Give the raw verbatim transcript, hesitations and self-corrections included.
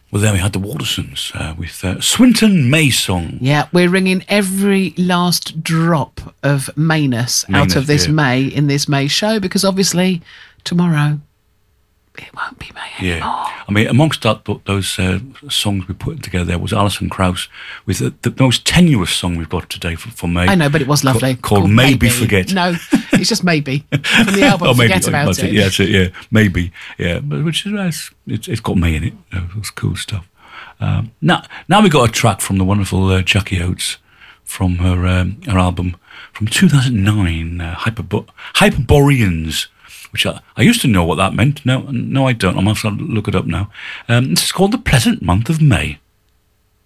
Well, there we had the Watersons uh, with uh, Swinton May Song. Yeah, we're wringing every last drop of Mayness out Mayness, of this yeah. May in this May show, because obviously tomorrow it won't be May anymore. Yeah, I mean, amongst that, th- those uh, songs we put together, there was Alison Krauss with the, the most tenuous song we've got today for, for May. I know, but it was lovely. Ca- called, Maybe Forget. No, it's just Maybe from the album. Oh, maybe, Forget about that's it. it. Yeah, that's it. Yeah, maybe. Yeah, but which is nice. It's, it's got May in it. Uh, It's cool stuff. Um, now, now we got a track from the wonderful uh, Jackie Oates from her um, her album from two thousand nine, uh, Hyperbo- Hyperboreans. Which I, I used to know what that meant. No, no, I don't. I'm going to have to look it up now. Um, this is called The Pleasant Month of May.